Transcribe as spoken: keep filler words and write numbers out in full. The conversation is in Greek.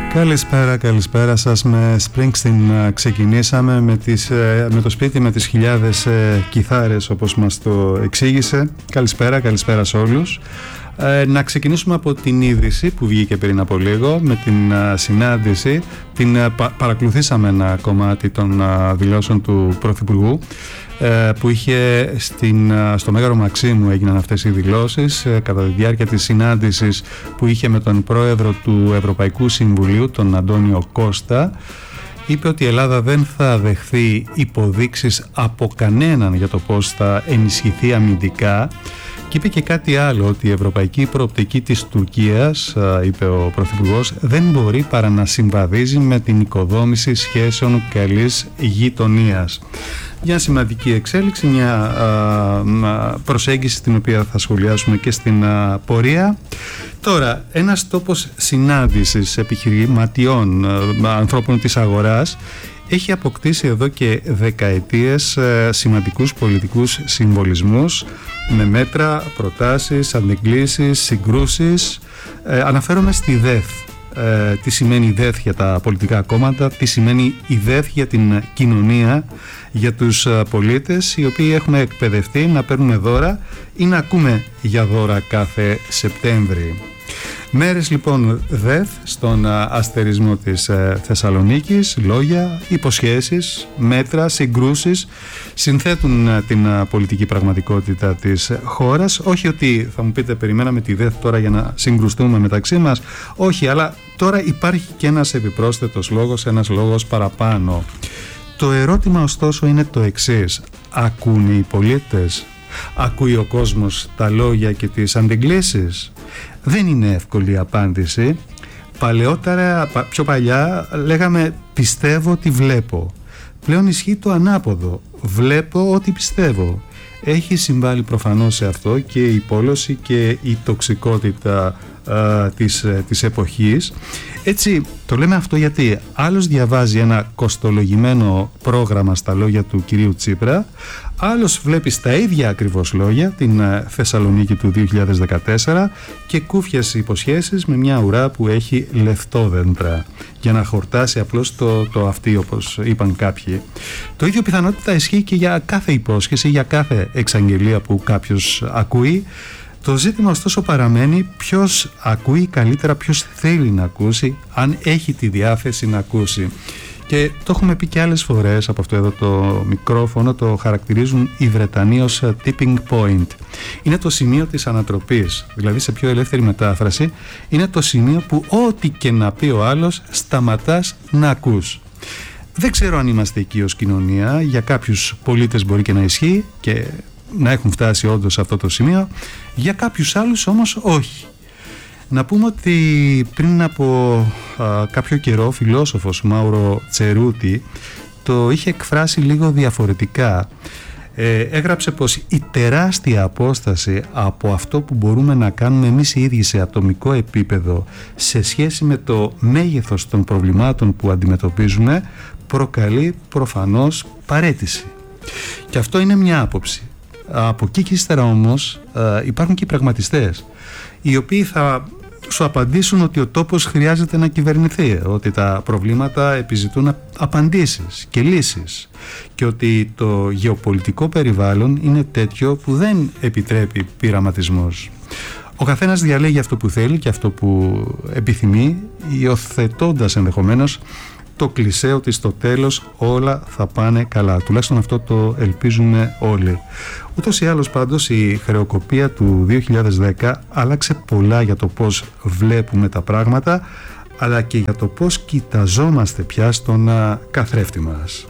Καλησπέρα, καλησπέρα σας. Με Springsteen ξεκινήσαμε με, τις, με το σπίτι με τις χιλιάδες ε, κιθάρες, όπως μας το εξήγησε. Καλησπέρα, καλησπέρα σε όλους. Ε, να ξεκινήσουμε από την είδηση που βγήκε πριν από λίγο με την α, συνάντηση. Την α, πα, παρακολουθήσαμε ένα κομμάτι των α, δηλώσεων του Πρωθυπουργού ε, που είχε στην, α, στο Μέγαρο Μαξίμου έγιναν αυτές οι δηλώσεις ε, κατά τη διάρκεια της συνάντησης που είχε με τον πρόεδρο του Ευρωπαϊκού Συμβουλίου, τον Αντώνιο Κώστα. Είπε ότι η Ελλάδα δεν θα δεχθεί υποδείξεις από κανέναν για το πώς θα ενισχυθεί αμυντικά. Και είπε και κάτι άλλο, ότι η ευρωπαϊκή προοπτική της Τουρκίας, είπε ο Πρωθυπουργός, δεν μπορεί παρά να συμβαδίζει με την οικοδόμηση σχέσεων καλής γειτονίας. Μια σημαντική εξέλιξη, μια α, προσέγγιση την οποία θα σχολιάσουμε και στην α, πορεία. Τώρα, ένας τόπος συνάντησης επιχειρηματιών α, ανθρώπων της αγοράς έχει αποκτήσει εδώ και δεκαετίες ε, σημαντικούς πολιτικούς συμβολισμούς με μέτρα, προτάσεις, αντεγκλήσεις, συγκρούσεις. Ε, αναφέρομαι στη ΔΕΘ. Ε, τι σημαίνει η ΔΕΘ για τα πολιτικά κόμματα, τι σημαίνει η ΔΕΘ για την κοινωνία, για τους πολίτες οι οποίοι έχουμε εκπαιδευτεί να παίρνουμε δώρα ή να ακούμε για δώρα κάθε Σεπτέμβρη. Μέρες λοιπόν ΔΕΘ στον αστερισμό της Θεσσαλονίκης, λόγια, υποσχέσεις, μέτρα, συγκρούσεις συνθέτουν την πολιτική πραγματικότητα της χώρας. Όχι ότι θα μου πείτε περιμέναμε τη ΔΕΘ τώρα για να συγκρουστούμε μεταξύ μας, όχι, αλλά τώρα υπάρχει και ένας επιπρόσθετος λόγος, ένας λόγος παραπάνω. Το ερώτημα ωστόσο είναι το εξής: ακούνε οι πολίτες, ακούει ο κόσμος τα λόγια και τις αντεγκλήσεις? Δεν είναι εύκολη η απάντηση. Παλαιότερα, πιο παλιά, λέγαμε πιστεύω ότι βλέπω. Πλέον ισχύει το ανάποδο. Βλέπω ότι πιστεύω. Έχει συμβάλει προφανώς σε αυτό και η πόλωση και η τοξικότητα α, της, της εποχής. Έτσι το λέμε αυτό γιατί άλλος διαβάζει ένα κοστολογημένο πρόγραμμα στα λόγια του κυρίου Τσίπρα, άλλος βλέπει στα ίδια ακριβώς λόγια την Θεσσαλονίκη του δύο χιλιάδες δεκατέσσερα και κούφιες υποσχέσεις με μια ουρά που έχει λεφτόδεντρα για να χορτάσει απλώς το, το αυτί, όπως είπαν κάποιοι. Το ίδιο πιθανότητα ισχύει και για κάθε υπόσχεση, για κάθε εξαγγελία που κάποιος ακούει. Το ζήτημα ωστόσο παραμένει ποιος ακούει καλύτερα, ποιος θέλει να ακούσει, αν έχει τη διάθεση να ακούσει. Και το έχουμε πει και άλλες φορές από αυτό εδώ το μικρόφωνο, το χαρακτηρίζουν οι Βρετανοί ως tipping point. Είναι το σημείο της ανατροπής, δηλαδή σε πιο ελεύθερη μετάφραση, είναι το σημείο που ό,τι και να πει ο άλλος σταματάς να ακούς. Δεν ξέρω αν είμαστε εκεί ως κοινωνία, για κάποιους πολίτες μπορεί και να ισχύει και να έχουν φτάσει όντως σε αυτό το σημείο, για κάποιους άλλους όμως όχι. Να πούμε ότι πριν από α, κάποιο καιρό ο φιλόσοφος Μάουρο Τσερούτη το είχε εκφράσει λίγο διαφορετικά. Ε, έγραψε πως η τεράστια απόσταση από αυτό που μπορούμε να κάνουμε εμείς οι ίδιοι σε ατομικό επίπεδο σε σχέση με το μέγεθος των προβλημάτων που αντιμετωπίζουμε προκαλεί προφανώς παραίτηση. Και αυτό είναι μια άποψη. Από εκεί και ύστερα όμως α, υπάρχουν και οι πραγματιστές οι οποίοι θα σου απαντήσουν ότι ο τόπος χρειάζεται να κυβερνηθεί, ότι τα προβλήματα επιζητούν απαντήσεις και λύσεις και ότι το γεωπολιτικό περιβάλλον είναι τέτοιο που δεν επιτρέπει πειραματισμούς. Ο καθένας διαλέγει αυτό που θέλει και αυτό που επιθυμεί, υιοθετώντας ενδεχομένως το κλισέ ότι στο τέλος όλα θα πάνε καλά. Τουλάχιστον αυτό το ελπίζουμε όλοι. Ούτως ή άλλως πάντως η χρεοκοπία του δύο χιλιάδες δέκα άλλαξε πολλά για το πώς βλέπουμε τα πράγματα, αλλά και για το πώς κοιταζόμαστε πια στον καθρέφτη μας.